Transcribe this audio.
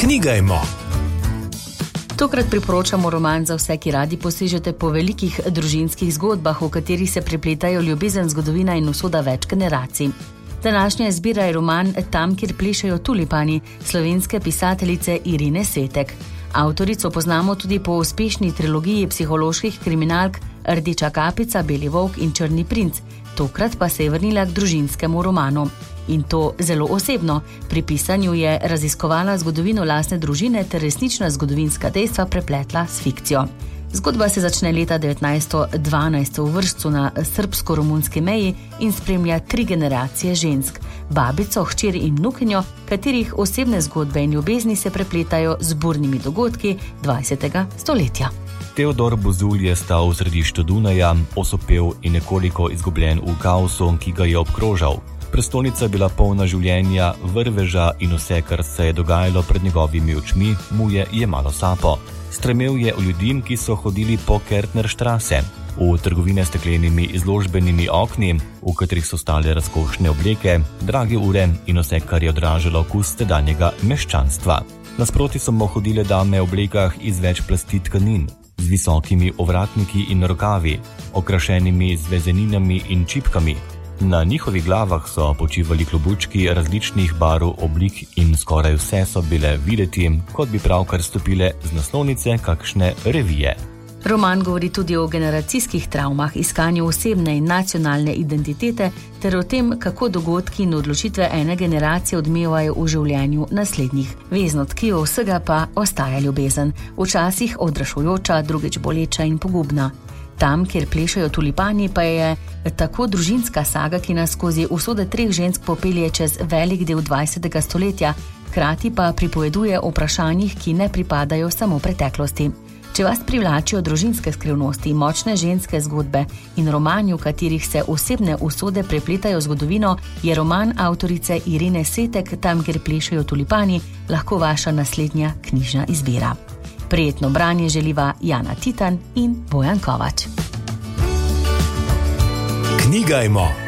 Knigajmo. Tokrat priporočamo roman za vse, ki radi posežete po velikih družinskih zgodbah, v katerih se prepletajo ljubezen, zgodovina in usoda več generacij. Današnja izbira je roman Tam, kjer plešejo tulipani slovenske pisateljice Irine Setek. Avtorico poznamo tudi po uspešni trilogiji psiholoških kriminalk Rdeča kapica, Beli volk in Črni princ. Tokrat pa se je vrnila k družinskemu romanu. In to zelo osebno. Pri pisanju je raziskovala zgodovino lastne družine ter resnična zgodovinska dejstva prepletla s fikcijo. Zgodba se začne leta 1912 v vršcu na srbsko-romunski meji in spremlja 3 generacije žensk, babico, hčer in vnukinjo, katerih osebne zgodbe in ljubezni se prepletajo z burnimi dogodki 20. stoletja. Teodor Buzul je stal v središču Dunaja, osopel in nekoliko izgubljen v kaosu, ki ga je obkrožal. Prestolnica je bila polna življenja, vrveža in vse, kar se je dogajalo pred njegovimi očmi, mu je jemalo sapo. Stremel je v ljudi, ki so hodili po Kärtnerstraße, v trgovine s steklenimi izložbenimi okni, v katerih so stale razkošne obleke, drage ure in vse, kar je odražalo okus tedanjega meščanstva. Nasproti so mu hodile dame v oblekah iz več plasti tkanin, z visokimi ovratniki in rokavi, okrašenimi z vezeninami in čipkami. Na njihovih glavah so počivali klobučki različnih barv, oblik in skoraj vse so bile videti, kot bi pravkar stopile z naslovnice kakšne revije. Roman govori tudi o generacijskih travmah, iskanju osebne in nacionalne identitete ter o tem, kako dogodki in odločitve ene generacije odmevajo v življenju naslednjih. Vezno tkivo vsega pa ostaja ljubezen, včasih odrašujoča, drugič boleča in pogubna. Tam, kjer plešejo tulipani, pa je tako družinska saga, ki nas skozi usode 3 žensk popelje čez velik del 20. stoletja, hkrati pa pripoveduje o vprašanjih, ki ne pripadajo samo preteklosti. Če vas privlačijo družinske skrivnosti, močne ženske zgodbe in romani, v katerih se osebne usode prepletajo zgodovino, je roman avtorice Irine Setek Tam, kjer plešejo tulipani, lahko vaša naslednja knjižna izbira. Prijetno branje želiva Jana Titan in Bojan Kovač. Knigajmo.